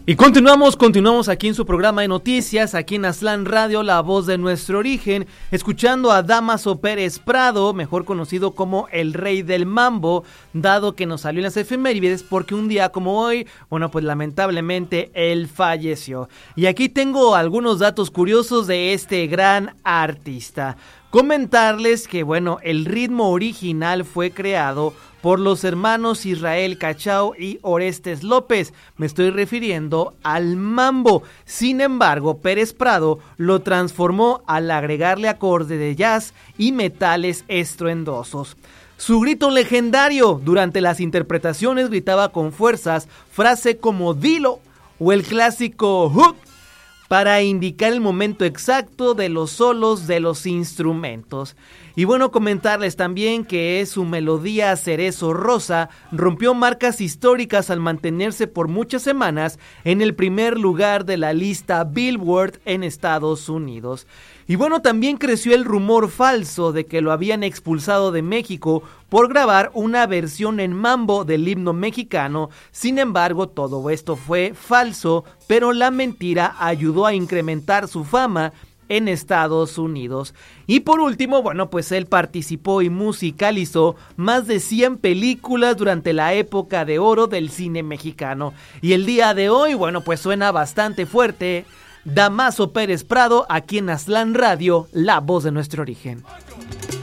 Y continuamos aquí en su programa de noticias, aquí en Aztlán Radio, la voz de nuestro origen, escuchando a Dámaso Pérez Prado, mejor conocido como el Rey del Mambo, dado que nos salió en las efemérides, porque un día como hoy, bueno, pues lamentablemente él falleció. Y aquí tengo algunos datos curiosos de este gran artista. Comentarles que, bueno, el ritmo original fue creado por los hermanos Israel Cachao y Orestes López. Me estoy refiriendo al mambo. Sin embargo, Pérez Prado lo transformó al agregarle acordes de jazz y metales estruendosos. Su grito legendario durante las interpretaciones gritaba con fuerzas frase como "dilo" o el clásico "hook", para indicar el momento exacto de los solos de los instrumentos. Y bueno, comentarles también que su melodía Cerezo Rosa rompió marcas históricas al mantenerse por muchas semanas en el primer lugar de la lista Billboard en Estados Unidos. Y bueno, también creció el rumor falso de que lo habían expulsado de México por grabar una versión en mambo del himno mexicano. Sin embargo, todo esto fue falso, pero la mentira ayudó a incrementar su fama en Estados Unidos. Y por último, bueno, pues él participó y musicalizó más de 100 películas durante la época de oro del cine mexicano. Y el día de hoy, bueno, pues suena bastante fuerte. Dámaso Pérez Prado, aquí en Aztlán Radio, la voz de nuestro origen.